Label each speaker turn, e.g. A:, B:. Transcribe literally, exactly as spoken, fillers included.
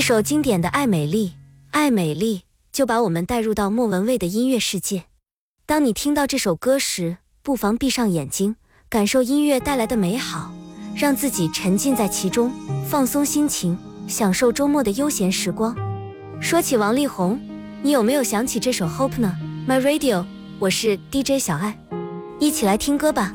A: 首经典的《爱美丽》，爱美丽就把我们带入到莫文蔚的音乐世界。当你听到这首歌时，不妨闭上眼睛，感受音乐带来的美好，让自己沉浸在其中，放松心情，享受周末的悠闲时光。说起王力宏，你有没有想起这首 Hope 呢？ My Radio， 我是 D J 小爱，一起来听歌吧。